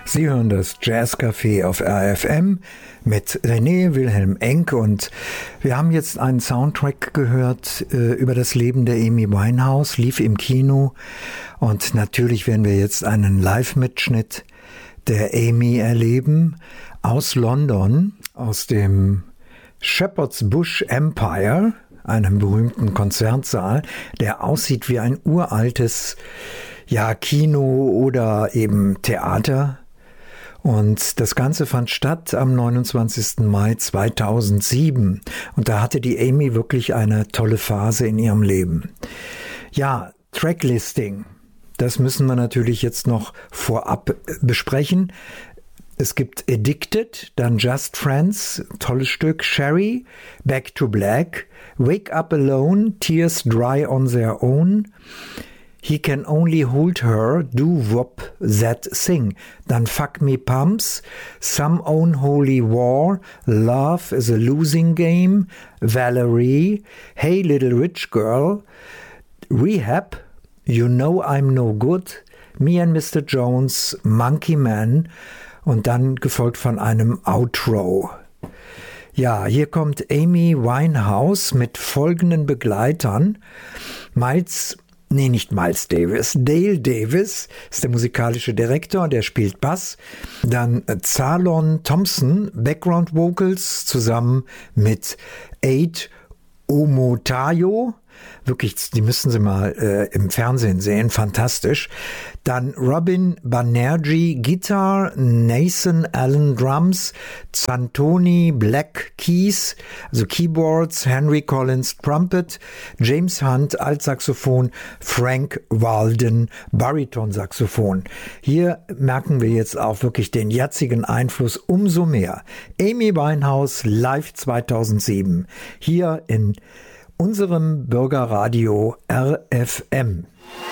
Sie hören das Jazzcafé auf RFM mit René Wilhelm Enck und wir haben jetzt einen Soundtrack gehört über das Leben der Amy Winehouse, lief im Kino und natürlich werden wir jetzt einen Live-Mitschnitt der Amy erleben aus London, aus dem Shepherd's Bush Empire, einem berühmten Konzertsaal, der aussieht wie ein uraltes Kino oder eben Theater. Und das Ganze fand statt am 29. Mai 2007. Und da hatte die Amy wirklich eine tolle Phase in ihrem Leben. Ja, Tracklisting, das müssen wir natürlich jetzt noch vorab besprechen. Es gibt Addicted, dann Just Friends, tolles Stück, Sherry, Back to Black, Wake Up Alone, Tears Dry on Their Own, He Can Only Hold Her, Do Wop That Thing, dann Fuck Me Pumps, Some Unholy War, Love is a Losing Game, Valerie, Hey Little Rich Girl, Rehab, You Know I'm No Good, Me and Mr. Jones, Monkey Man und dann gefolgt von einem Outro. Ja, hier kommt Amy Winehouse mit folgenden Begleitern. Dale Davis ist der musikalische Direktor, der spielt Bass. Dann Zalon Thompson, Background Vocals, zusammen mit Aid Omotayo. Wirklich, die müssen Sie mal im Fernsehen sehen, fantastisch. Dann Robin Banerjee Guitar, Nathan Allen Drums, Santoni Black Keys, also Keyboards, Henry Collins Trumpet, James Hunt Altsaxophon, Frank Walden Baritonsaxophon. Hier merken wir jetzt auch wirklich den jazzigen Einfluss umso mehr. Amy Winehouse live 2007, hier in unserem Bürgerradio RFM.